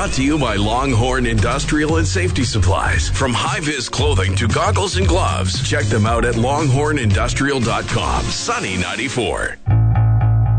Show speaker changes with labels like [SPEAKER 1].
[SPEAKER 1] Brought to you by Longhorn Industrial and Safety Supplies. From high-vis clothing to goggles and gloves, check them out at longhornindustrial.com. Sunny 94.